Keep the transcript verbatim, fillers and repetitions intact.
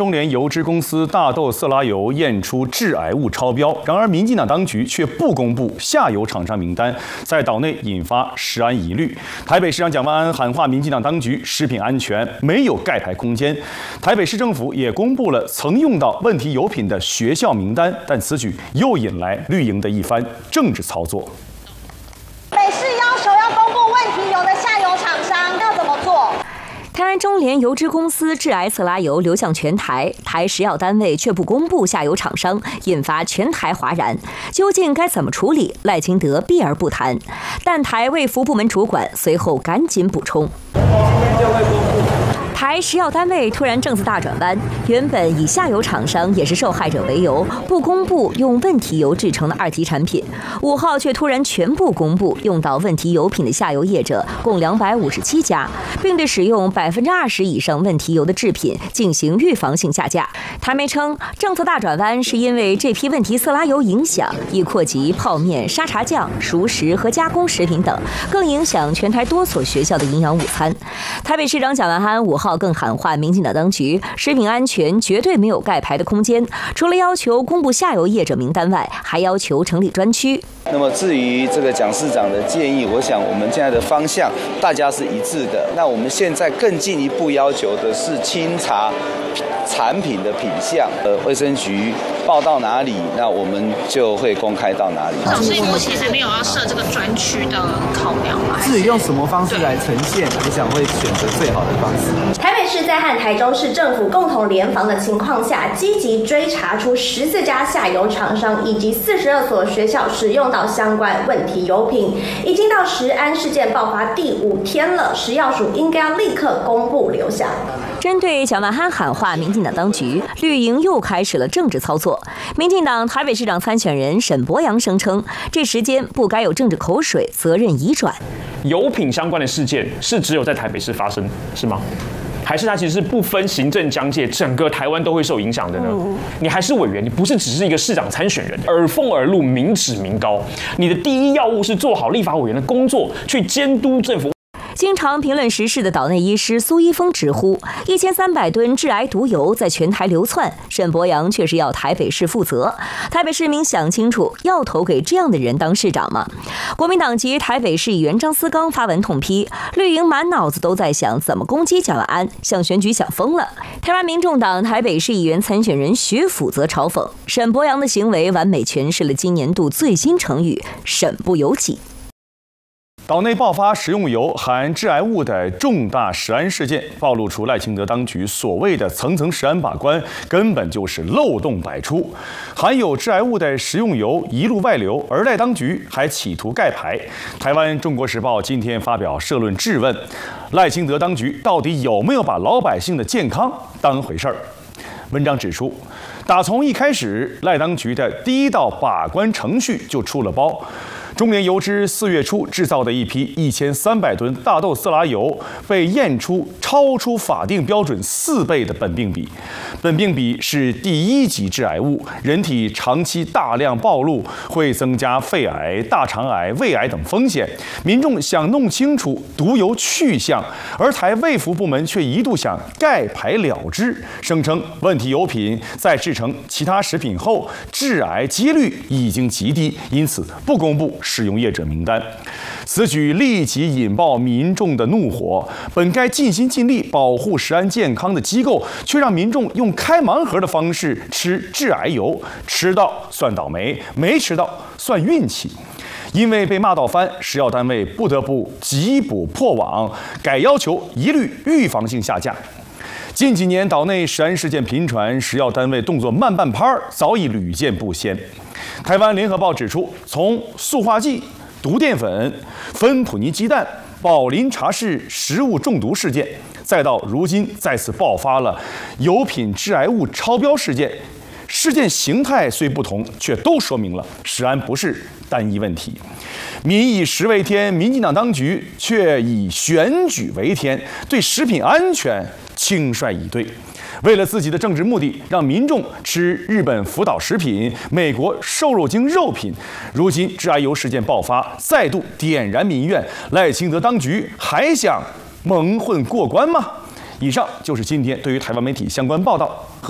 中联油脂公司大豆色拉油验出致癌物超标，然而民进党当局却不公布下游厂商名单，在岛内引发食安疑虑。台北市长蒋万安喊话民进党当局，食品安全没有盖牌空间。台北市政府也公布了曾用到问题油品的学校名单，但此举又引来绿营的一番政治操作。 北市要求要公布问题油的下游厂商要怎么做？ 台湾中联油脂公司致癌色拉油流向全台，台食药单位却不公布下游厂商，引发全台哗然。究竟该怎么处理？赖清德避而不谈，但台卫福部门主管随后赶紧补充。台食药单位突然政策大转弯，原本以下游厂商也是受害者为由，不公布用问题油制成的二级产品。五号却突然全部公布用到问题油品的下游业者共两百五十七家，并对使用百分之二十以上问题油的制品进行预防性下架。台媒称，政策大转弯是因为这批问题色拉油影响已扩及泡面、沙茶酱、熟食和加工食品等，更影响全台多所学校的营养午餐。台北市长蒋万安五号更喊话民进党当局，食品安全绝对没有盖牌的空间。除了要求公布下游业者名单外，还要求成立专区。 那么至于这个蒋市长的建议，我想我们现在的方向大家是一致的。那我们现在更进一步要求的是清查产品的品项，呃，卫生局报到哪里，那我们就会公开到哪里。 所以目前还没有要设这个专区的考量吗？ 至于用什么方式来呈现，我想会选择最好的方式。 台北市在和台中市政府共同联防的情况下，积极追查出十四家下游厂商以及四十二所学校使用到相关问题油品，已经到食安事件爆发第五天了，食药署应该要立刻公布流向。 针对蒋万安喊话民进党当局，绿营又开始了政治操作。民进党台北市长参选人沈伯洋声称，这时间不该有政治口水，责任移转。 油品相关的事件是只有在台北市发生，是吗？还是它其实是不分行政疆界，整个台湾都会受影响的呢？嗯、你还是委员，你不是只是一个市长参选人，耳奉耳禄，民脂民膏。你的第一要务是做好立法委员的工作，去监督政府。 经常评论时事的岛内医师苏一峰直呼，一千三百吨致癌毒油在全台流窜，沈伯洋却是要台北市负责。台北市民想清楚，要投给这样的人当市长吗？国民党籍台北市议员张思刚发文痛批，绿营满脑子都在想怎么攻击蒋万安，向选举想疯了。台湾民众党台北市议员参选人徐辅则嘲讽，沈伯洋的行为完美诠释了今年度最新成语“沈不由己”。 岛内爆发食用油含致癌物的重大食安事件，暴露出赖清德当局所谓的层层食安把关根本就是漏洞百出。含有致癌物的食用油一路外流，而赖当局还企图盖牌。台湾《中国时报》今天发表社论质问：赖清德当局到底有没有把老百姓的健康当回事儿？文章指出，打从一开始，赖当局的第一道把关程序就出了包。中联油脂四月初制造的一批一千三百吨大豆色拉油被验出超出法定标准四倍的苯并芘，苯并芘是第一级致癌物，人体长期大量暴露会增加肺癌、大肠癌、胃癌等风险。民众想弄清楚毒油去向，而台卫福部门却一度想盖牌了之，声称问题油品在制成其他食品后致癌几率已经极低，因此不公布使用业者名单。此举立即引爆民众的怒火，本该尽心尽力保护食安健康的机构，却让民众用开盲盒的方式吃致癌油，吃到算倒霉，没吃到算运气。因为被骂到翻，食药单位不得不急补破网，改要求一律预防性下架。近几年岛内食安事件频传，食药单位动作慢半拍早已屡见不鲜。台湾联合报指出，从塑化剂、毒淀粉、芬普尼鸡蛋、宝林茶室食物中毒事件，再到如今再次爆发了油品致癌物超标事件，事件形态虽不同，却都说明了食安不是单一问题。民以食为天，民进党当局却以选举为天，对食品安全轻率以对。为了自己的政治目的，让民众吃日本福岛食品、美国瘦肉精肉品。如今致癌油事件爆发，再度点燃民怨，赖清德当局还想蒙混过关吗？以上就是今天对于台湾媒体相关报道和